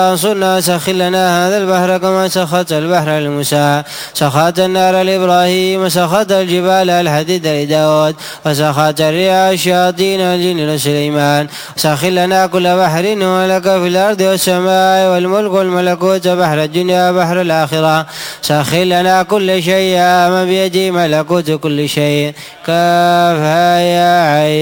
انصرنا سخر لنا هذا البحر كما سخرت البحر لموسى، سخرت النار لإبراهيم، وسخرت الجبال الحديد لداود، وسخرت الرياح الشياطين الجن لسليمان. سخر لنا كل بحر ولك في الأرض والسماء والملك والملكوت، بحر الدنيا بحر الآخرة. سخر لنا كل شيء، من بيده ملكوت كل شيء. كافها يا عين.